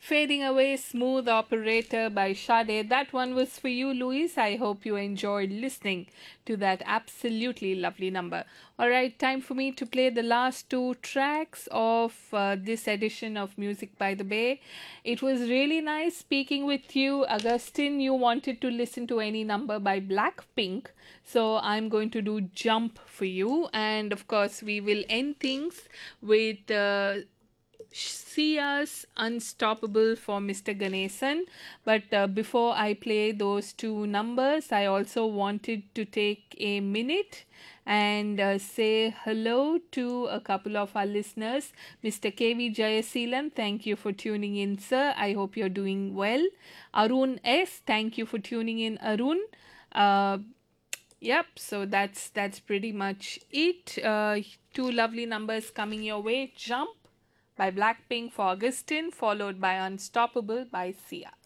Fading Away, Smooth Operator by Sade. That one was for you, Louise. I hope you enjoyed listening to that absolutely lovely number. All right, time for me to play the last two tracks of this edition of Music by the Bay. It was really nice speaking with you. Augustine, you wanted to listen to any number by Blackpink. So I'm going to do Jump for you. And of course, we will end things with. Sia's Unstoppable for Mr. Ganesan. But before I play those two numbers, I also wanted to take a minute and say hello to a couple of our listeners. Mr. KV Jayaseelan, thank you for tuning in, sir. I hope you're doing well. Arun S, thank you for tuning in, Arun. Uh, Yep, so that's pretty much it. Two lovely numbers coming your way. Jump by Blackpink for Augustine, followed by Unstoppable by Sia.